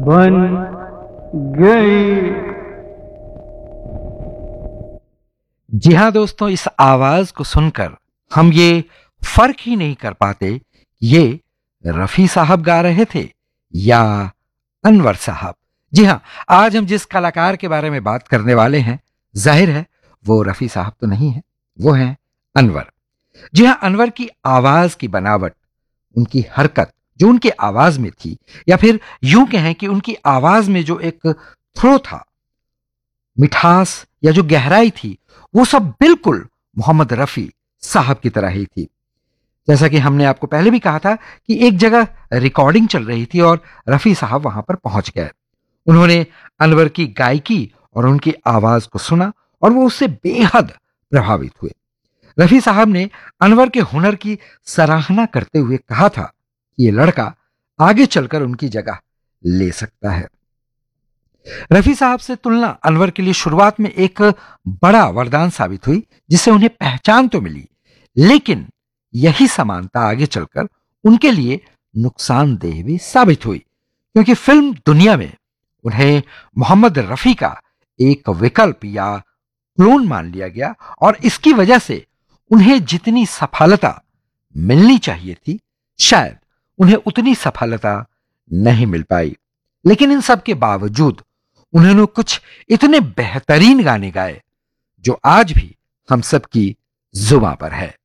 बन गई। जी हाँ दोस्तों, इस आवाज को सुनकर हम ये फर्क ही नहीं कर पाते ये रफी साहब गा रहे थे या अनवर साहब। जी हाँ, आज हम जिस कलाकार के बारे में बात करने वाले हैं, जाहिर है वो रफी साहब तो नहीं है, वो हैं अनवर। जी हाँ, अनवर की आवाज की बनावट, उनकी हरकत जो उनकी आवाज में थी, या फिर यूं कहें कि उनकी आवाज में जो एक थ्रो था, मिठास या जो गहराई थी, वो सब बिल्कुल मोहम्मद रफी साहब की तरह ही थी। जैसा कि हमने आपको पहले भी कहा था कि एक जगह रिकॉर्डिंग चल रही थी और रफी साहब वहां पर पहुंच गए। उन्होंने अनवर की गायकी और उनकी आवाज को सुना और वो उससे बेहद प्रभावित हुए। रफी साहब ने अनवर के हुनर की सराहना करते हुए कहा था कि ये लड़का आगे चलकर उनकी जगह ले सकता है। रफी साहब से तुलना अनवर के लिए शुरुआत में एक बड़ा वरदान साबित हुई, जिससे उन्हें पहचान तो मिली, लेकिन यही समानता आगे चलकर उनके लिए नुकसानदेह भी साबित हुई, क्योंकि फिल्म दुनिया में उन्हें मोहम्मद रफी का एक विकल्प या क्लोन मान लिया गया और इसकी वजह से उन्हें जितनी सफलता मिलनी चाहिए थी, शायद उन्हें उतनी सफलता नहीं मिल पाई। लेकिन इन सब के बावजूद उन्होंने कुछ इतने बेहतरीन गाने गाए जो आज भी हम सब की जुबां पर है।